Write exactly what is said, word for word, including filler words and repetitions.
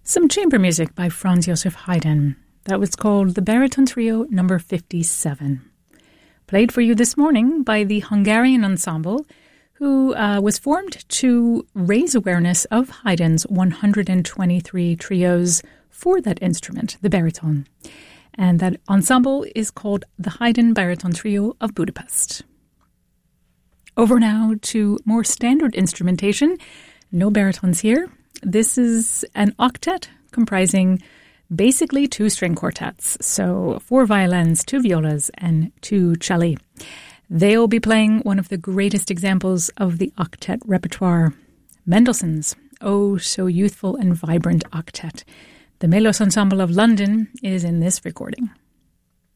Some chamber music by Franz Joseph Haydn. That was called the Baritone Trio number fifty-seven. Played for you this morning by the Hungarian Ensemble, who uh, was formed to raise awareness of Haydn's one hundred twenty-three trios for that instrument, the baritone. And that ensemble is called the Haydn Baritone Trio of Budapest. Over now to more standard instrumentation. No baritones here. This is an octet comprising basically two string quartets. So four violins, two violas, and two celli. They'll be playing one of the greatest examples of the octet repertoire, Mendelssohn's Oh So Youthful and Vibrant Octet. The Melos Ensemble of London is in this recording.